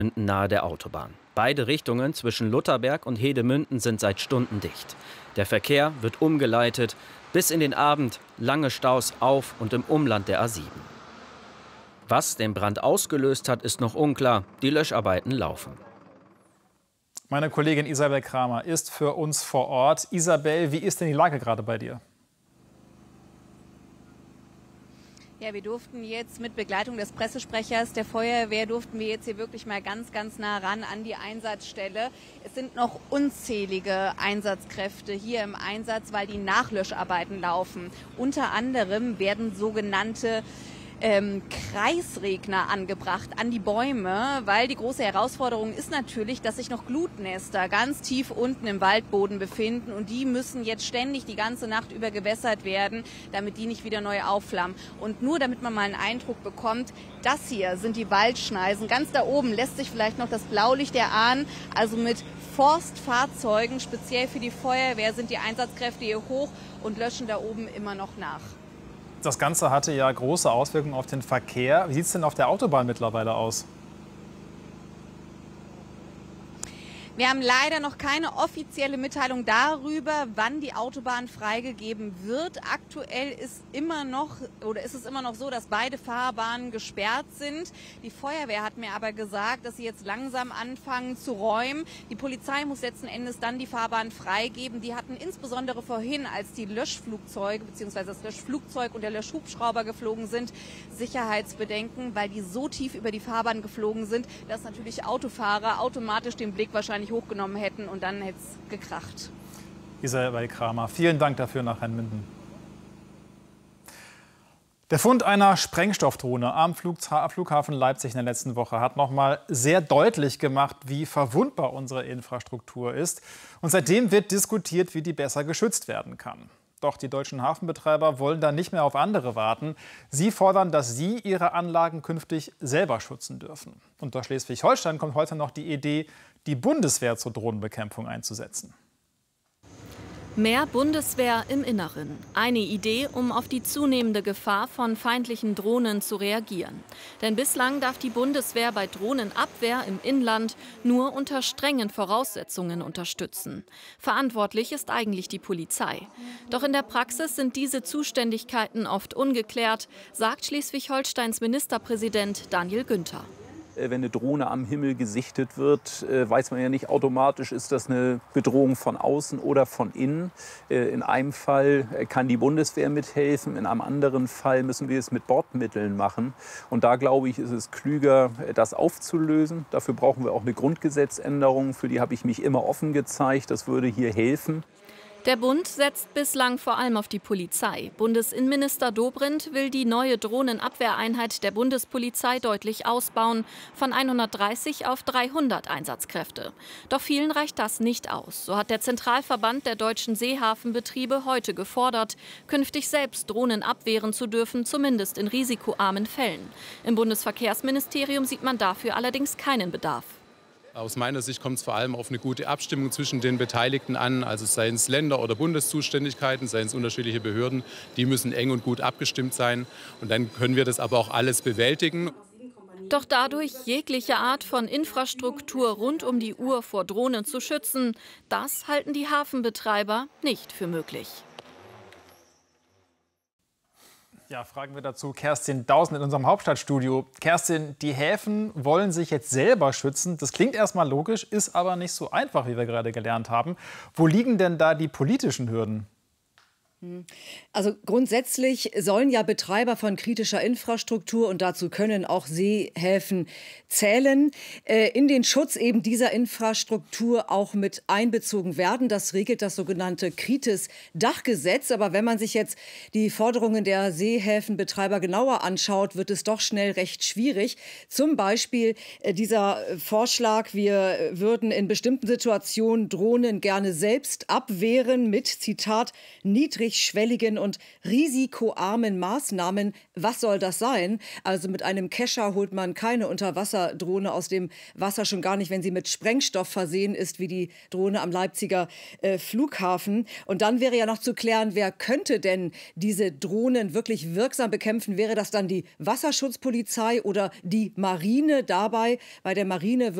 nahe der Autobahn. Beide Richtungen zwischen Lutherberg und Hedemünden sind seit Stunden dicht. Der Verkehr wird umgeleitet. Bis in den Abend lange Staus auf und im Umland der A7. Was den Brand ausgelöst hat, ist noch unklar. Die Löscharbeiten laufen. Meine Kollegin Isabel Kramer ist für uns vor Ort. Isabel, wie ist denn die Lage gerade bei dir? Ja, wir durften jetzt mit Begleitung des Pressesprechers der Feuerwehr jetzt hier wirklich mal ganz, ganz nah ran an die Einsatzstelle. Es sind noch unzählige Einsatzkräfte hier im Einsatz, weil die Nachlöscharbeiten laufen. Unter anderem werden sogenannte Kreisregner angebracht an die Bäume, weil die große Herausforderung ist natürlich, dass sich noch Glutnester ganz tief unten im Waldboden befinden und die müssen jetzt ständig die ganze Nacht über gewässert werden, damit die nicht wieder neu aufflammen. Und nur damit man mal einen Eindruck bekommt, das hier sind die Waldschneisen. Ganz da oben lässt sich vielleicht noch das Blaulicht erahnen, also mit Forstfahrzeugen, speziell für die Feuerwehr, sind die Einsatzkräfte hier hoch und löschen da oben immer noch nach. Das Ganze hatte ja große Auswirkungen auf den Verkehr. Wie sieht es denn auf der Autobahn mittlerweile aus? Wir haben leider noch keine offizielle Mitteilung darüber, wann die Autobahn freigegeben wird. Aktuell ist es immer noch so, dass beide Fahrbahnen gesperrt sind. Die Feuerwehr hat mir aber gesagt, dass sie jetzt langsam anfangen zu räumen. Die Polizei muss letzten Endes dann die Fahrbahn freigeben. Die hatten insbesondere vorhin, als die Löschflugzeuge bzw. das Löschflugzeug und der Löschhubschrauber geflogen sind, Sicherheitsbedenken, weil die so tief über die Fahrbahn geflogen sind, dass natürlich Autofahrer automatisch den Blick wahrscheinlich hochgenommen hätten und dann hätte es gekracht. Isabel Kramer, vielen Dank dafür nach Rheinmünden. Der Fund einer Sprengstoffdrohne am Flughafen Leipzig in der letzten Woche hat noch mal sehr deutlich gemacht, wie verwundbar unsere Infrastruktur ist. Und seitdem wird diskutiert, wie die besser geschützt werden kann. Doch die deutschen Hafenbetreiber wollen da nicht mehr auf andere warten. Sie fordern, dass sie ihre Anlagen künftig selber schützen dürfen. Und aus Schleswig-Holstein kommt heute noch die Idee, die Bundeswehr zur Drohnenbekämpfung einzusetzen. Mehr Bundeswehr im Inneren. Eine Idee, um auf die zunehmende Gefahr von feindlichen Drohnen zu reagieren. Denn bislang darf die Bundeswehr bei Drohnenabwehr im Inland nur unter strengen Voraussetzungen unterstützen. Verantwortlich ist eigentlich die Polizei. Doch in der Praxis sind diese Zuständigkeiten oft ungeklärt, sagt Schleswig-Holsteins Ministerpräsident Daniel Günther. Wenn eine Drohne am Himmel gesichtet wird, weiß man ja nicht automatisch, ist das eine Bedrohung von außen oder von innen. In einem Fall kann die Bundeswehr mithelfen, in einem anderen Fall müssen wir es mit Bordmitteln machen. Und da, glaube ich, ist es klüger, das aufzulösen. Dafür brauchen wir auch eine Grundgesetzänderung, für die habe ich mich immer offen gezeigt. Das würde hier helfen. Der Bund setzt bislang vor allem auf die Polizei. Bundesinnenminister Dobrindt will die neue Drohnenabwehreinheit der Bundespolizei deutlich ausbauen, von 130 auf 300 Einsatzkräfte. Doch vielen reicht das nicht aus. So hat der Zentralverband der deutschen Seehafenbetriebe heute gefordert, künftig selbst Drohnen abwehren zu dürfen, zumindest in risikoarmen Fällen. Im Bundesverkehrsministerium sieht man dafür allerdings keinen Bedarf. Aus meiner Sicht kommt es vor allem auf eine gute Abstimmung zwischen den Beteiligten an, also seien es Länder- oder Bundeszuständigkeiten, seien es unterschiedliche Behörden, die müssen eng und gut abgestimmt sein und dann können wir das aber auch alles bewältigen. Doch dadurch, jegliche Art von Infrastruktur rund um die Uhr vor Drohnen zu schützen, das halten die Hafenbetreiber nicht für möglich. Ja, fragen wir dazu Kerstin Dausen in unserem Hauptstadtstudio. Kerstin, die Häfen wollen sich jetzt selber schützen. Das klingt erstmal logisch, ist aber nicht so einfach, wie wir gerade gelernt haben. Wo liegen denn da die politischen Hürden? Also grundsätzlich sollen ja Betreiber von kritischer Infrastruktur, und dazu können auch Seehäfen zählen, in den Schutz eben dieser Infrastruktur auch mit einbezogen werden. Das regelt das sogenannte KRITIS-Dachgesetz. Aber wenn man sich jetzt die Forderungen der Seehäfenbetreiber genauer anschaut, wird es doch schnell recht schwierig. Zum Beispiel dieser Vorschlag, wir würden in bestimmten Situationen Drohnen gerne selbst abwehren mit, Zitat, niedrig niedrigschwelligen und risikoarmen Maßnahmen. Was soll das sein? Also mit einem Kescher holt man keine Unterwasserdrohne aus dem Wasser, schon gar nicht, wenn sie mit Sprengstoff versehen ist, wie die Drohne am Leipziger Flughafen. Und dann wäre ja noch zu klären, wer könnte denn diese Drohnen wirklich wirksam bekämpfen? Wäre das dann die Wasserschutzpolizei oder die Marine? Dabei, bei der Marine